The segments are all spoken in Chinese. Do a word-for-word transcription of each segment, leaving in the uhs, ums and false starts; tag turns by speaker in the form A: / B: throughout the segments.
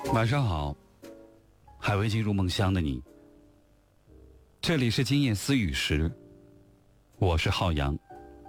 A: 晚上好，还未进入梦乡的你，这里是今夜思雨时，我是浩洋。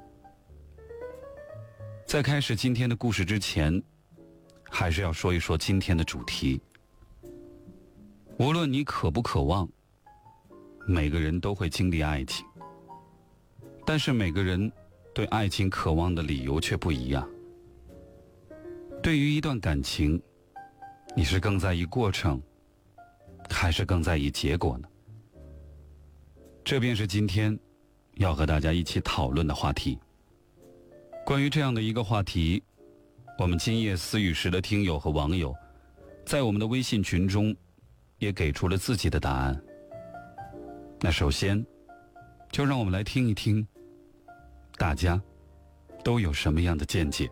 A: 在开始今天的故事之前，还是要说一说今天的主题。无论你渴不渴望，每个人都会经历爱情，但是每个人对爱情渴望的理由却不一样。对于一段感情，你是更在意过程，还是更在意结果呢？这便是今天要和大家一起讨论的话题。关于这样的一个话题，我们今夜思雨时的听友和网友在我们的微信群中也给出了自己的答案。那首先就让我们来听一听大家都有什么样的见解。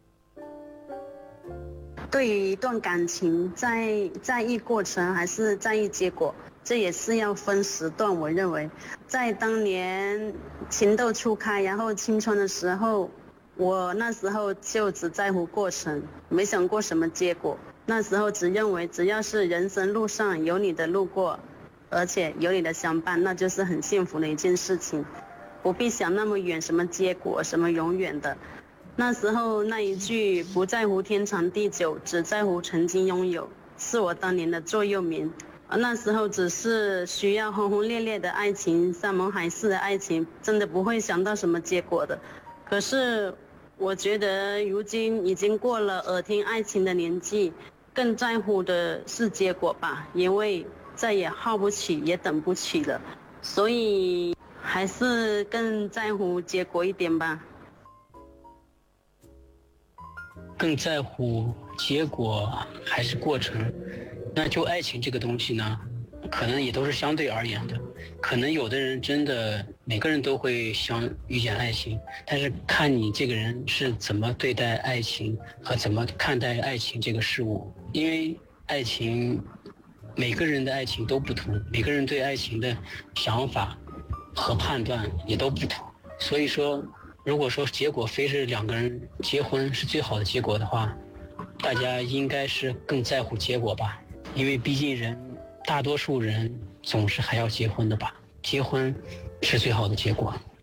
B: 对于一段感情，在在意过程还是在意结果，这也是要分时段。我认为在当年情窦初开，然后青春的时候，我那时候就只在乎过程，没想过什么结果。那时候只认为只要是人生路上有你的路过，而且有你的相伴，那就是很幸福的一件事情，不必想那么远，什么结果，什么永远的。那时候那一句不在乎天长地久，只在乎曾经拥有，是我当年的座右铭。而那时候只是需要轰轰烈烈的爱情，山盟海誓的爱情，真的不会想到什么结果的。可是我觉得如今已经过了耳听爱情的年纪，更在乎的是结果吧，因为再也耗不起，也等不起了，所以还是更在乎结果一点吧。
C: 更在乎结果还是过程？那就爱情这个东西呢，可能也都是相对而言的。可能有的人真的每个人都会想遇见爱情，但是看你这个人是怎么对待爱情和怎么看待爱情这个事物。因为爱情，每个人的爱情都不同，每个人对爱情的想法和判断也都不同。所以说如果说结果非是两个人结婚是最好的结果的话，大家应该是更在乎结果吧。因为毕竟人大多数人总是还要结婚的吧，结婚是最好的结果。